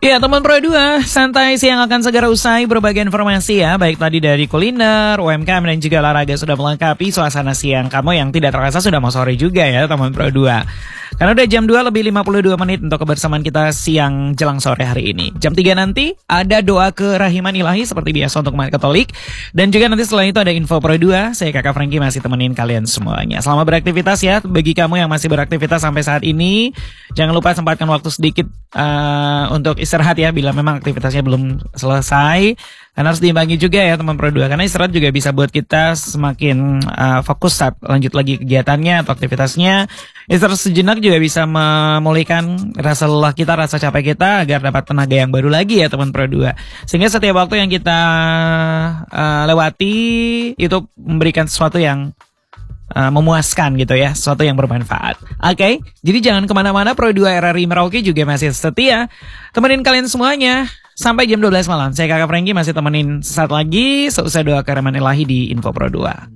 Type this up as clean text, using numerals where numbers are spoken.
Ya teman Pro 2, santai siang akan segera usai berbagai informasi ya. Baik tadi dari kuliner, UMKM dan juga olahraga sudah melengkapi suasana siang kamu yang tidak terasa sudah mau sore juga ya teman Pro 2. Karena udah jam 2 lebih 52 menit untuk kebersamaan kita siang jelang sore hari ini. Jam 3 nanti ada doa kerahiman ilahi seperti biasa untuk umat Katolik. Dan juga nanti setelah itu ada info Pro 2, saya Kakak Franky masih temenin kalian semuanya. Selamat beraktivitas ya bagi kamu yang masih beraktivitas sampai saat ini. Jangan lupa sempatkan waktu sedikit untuk istirahat ya bila memang aktivitasnya belum selesai. Karena harus diimbangi juga ya teman Pro 2. Karena istirahat juga bisa buat kita semakin fokus saat lanjut lagi kegiatannya atau aktivitasnya. Istirahat sejenak juga bisa memulihkan rasa lelah kita, rasa capek kita agar dapat tenaga yang baru lagi ya teman Pro 2. Sehingga setiap waktu yang kita lewati itu memberikan sesuatu yang memuaskan gitu ya, sesuatu yang bermanfaat. Oke, jadi jangan kemana-mana. Pro 2 RRI Merauke juga masih setia temenin kalian semuanya sampai jam 12 malam. Saya Kakak Franky masih temenin sesaat lagi seusai doa kerahiman ilahi di Info Pro 2.